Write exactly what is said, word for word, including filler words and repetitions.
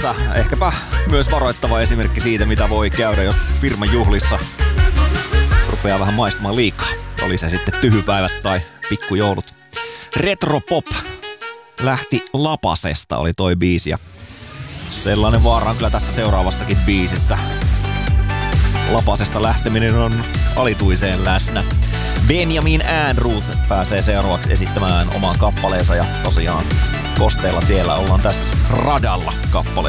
tässä ehkäpä myös varoittava esimerkki siitä, mitä voi käydä, jos firman juhlissa rupeaa vähän maistamaan liikaa. Oli se sitten tyhypäivät tai pikkujoulut. Retropop lähti lapasesta, oli toi biisi. Ja sellainen vaara on kyllä tässä seuraavassakin biisissä. Lapasesta lähteminen on alituiseen läsnä. Benjamin Ehrnrooth pääsee seuraavaksi esittämään oman kappaleensa ja tosiaan kosteella tiellä ollaan tässä radalla kappaleessa.